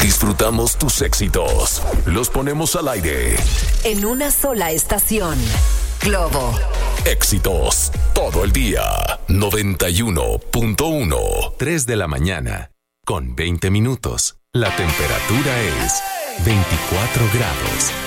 Disfrutamos tus éxitos. Los ponemos al aire. En una sola estación. Globo. Éxitos todo el día. 91.1. 3 de la mañana. Con 20 minutos. La temperatura es 24 grados.